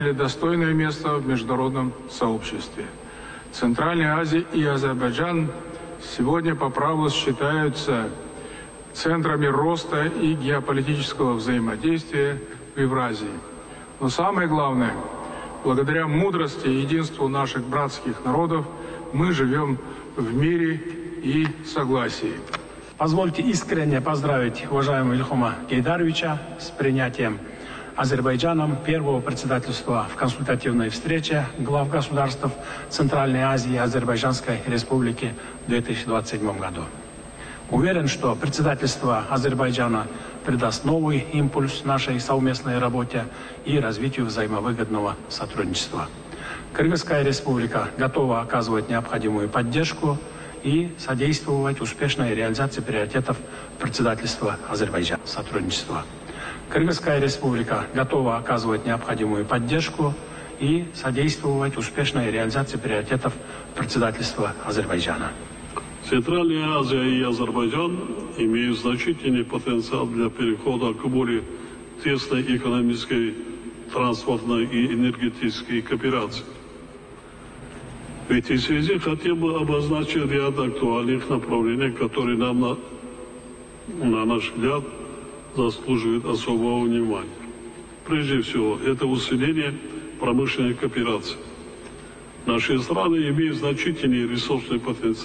достойное место в международном сообществе. Центральная Азия и Азербайджан сегодня по праву считаются центрами роста и геополитического взаимодействия в Евразии. Но самое главное, благодаря мудрости и единству наших братских народов мы живем в мире и согласии. Позвольте искренне поздравить уважаемого Ильхома Гейдаровича с принятием Азербайджаном первого председательства в консультативной встрече глав государств Центральной Азии и Азербайджанской Республики в 2027 году. Уверен, что председательство Азербайджана придаст новый импульс нашей совместной работе и развитию взаимовыгодного сотрудничества. Кыргызская республика готова оказывать необходимую поддержку и содействовать успешной реализации приоритетов председательства Азербайджана. Сотрудничества. Кыргызская республика готова оказывать необходимую поддержку и содействовать успешной реализации приоритетов председательства Азербайджана. Центральная Азия и Азербайджан имеют значительный потенциал для перехода к более тесной экономической, транспортной и энергетической кооперации. В этой связи хотел бы обозначить ряд актуальных направлений, которые нам, на наш взгляд, заслуживают особого внимания. Прежде всего, это усиление промышленной кооперации. Наши страны имеют значительный ресурсный потенциал.